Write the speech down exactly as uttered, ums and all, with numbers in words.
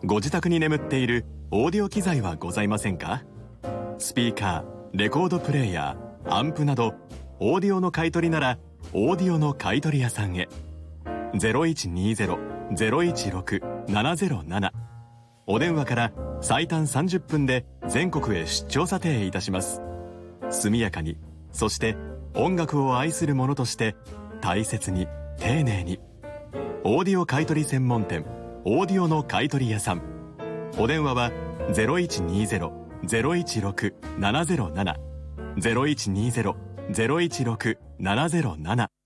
ご自宅に眠っているオーディオ機材はございませんか？スピーカー、レコードプレーヤー、アンプなどオーディオの買い取りならオーディオの買取屋さんへ。 ゼロいちにゼロ ゼロいちろく ななゼロなな お電話から最短さんじゅっぷんで全国へ出張査定いたします。速やかに、そして音楽を愛する者として大切に丁寧に。オーディオ買取専門店オーディオの買取屋さん。お電話は ゼロいちにゼロ ゼロいちろく ななゼロなな ゼロいちにゼロ ゼロいちろく ななゼロなな